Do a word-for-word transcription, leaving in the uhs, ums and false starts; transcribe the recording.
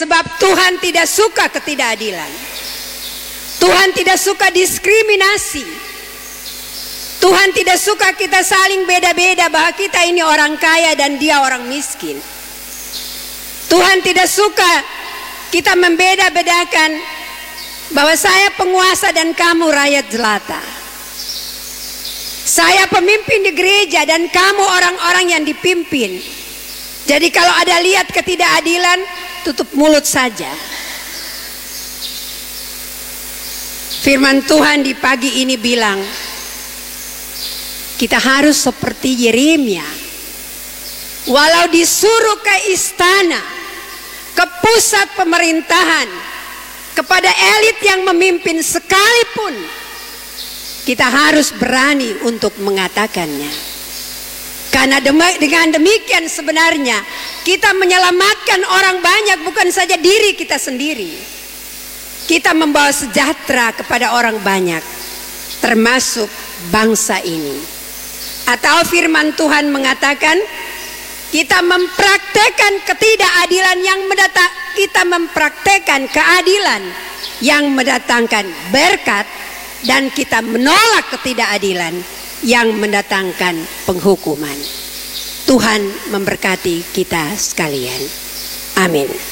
Sebab Tuhan tidak suka ketidakadilan. Tuhan tidak suka diskriminasi. Tuhan tidak suka kita saling beda-beda, bahwa kita ini orang kaya dan dia orang miskin. Tuhan tidak suka kita membeda-bedakan bahwa saya penguasa dan kamu rakyat jelata. Saya pemimpin di gereja dan kamu orang-orang yang dipimpin. Jadi kalau ada lihat ketidakadilan, tutup mulut saja. Firman Tuhan di pagi ini bilang, kita harus seperti Yeremia. Walau disuruh ke istana, ke pusat pemerintahan, kepada elit yang memimpin sekalipun, kita harus berani untuk mengatakannya. Karena dengan demikian sebenarnya kita menyelamatkan orang banyak, bukan saja diri kita sendiri. Kita membawa sejahtera kepada orang banyak, termasuk bangsa ini. Atau firman Tuhan mengatakan, kita mempraktekkan ketidakadilan yang mendatang, kita mempraktekkan keadilan yang mendatangkan berkat, dan kita menolak ketidakadilan yang mendatangkan penghukuman. Tuhan memberkati kita sekalian. Amin.